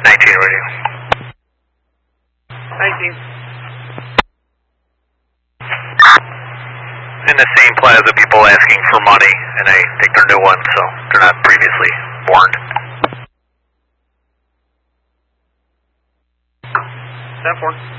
19 radio. 19. In the same plaza, people asking for money, and I think they're new ones, so they're not previously warned. 10-4.